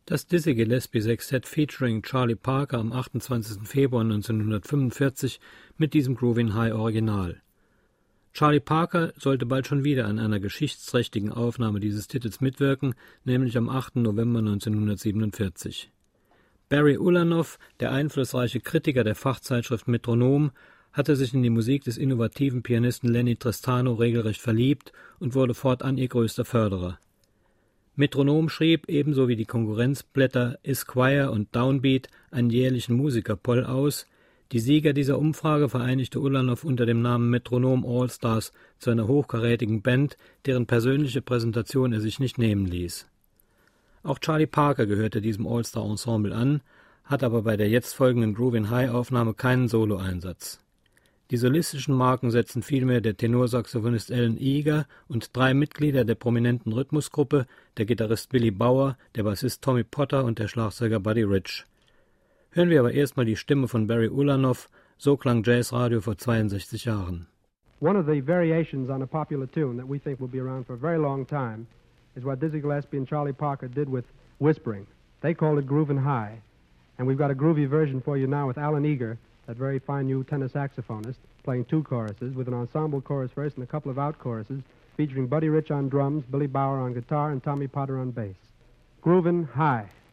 Das Dizzy Gillespie Sextett featuring Charlie Parker am 28. Februar 1945 mit diesem Groovin' High Original. Charlie Parker sollte bald schon wieder an einer geschichtsträchtigen Aufnahme dieses Titels mitwirken, nämlich am 8. November 1947. Barry Ulanov, der einflussreiche Kritiker der Fachzeitschrift Metronom, hatte sich in die Musik des innovativen Pianisten Lenny Tristano regelrecht verliebt und wurde fortan ihr größter Förderer. Metronom schrieb, ebenso wie die Konkurrenzblätter Esquire und Downbeat, einen jährlichen Musikerpoll aus. Die Sieger dieser Umfrage vereinigte Ulanov unter dem Namen Metronom All-Stars zu einer hochkarätigen Band, deren persönliche Präsentation er sich nicht nehmen ließ. Auch Charlie Parker gehörte diesem All-Star-Ensemble an, hat aber bei der jetzt folgenden Groovin' High-Aufnahme keinen Soloeinsatz. Die solistischen Marken setzen vielmehr der Tenorsaxophonist Alan Eager und 3 Mitglieder der prominenten Rhythmusgruppe, der Gitarrist Billy Bauer, der Bassist Tommy Potter und der Schlagzeuger Buddy Rich. Hören wir aber erstmal die Stimme von Barry Ulanov, so klang Jazzradio vor 62 Jahren. One of the variations on a popular tune that we think will be around for a very long time is what Dizzy Gillespie and Charlie Parker did with Whispering. They called it Groovin' High. And we've got a groovy version for you now with Alan Eager, that very fine new tenor saxophonist, playing 2 choruses with an ensemble chorus first and a couple of out choruses, featuring Buddy Rich on drums, Billy Bauer on guitar, and Tommy Potter on bass. Groovin' High.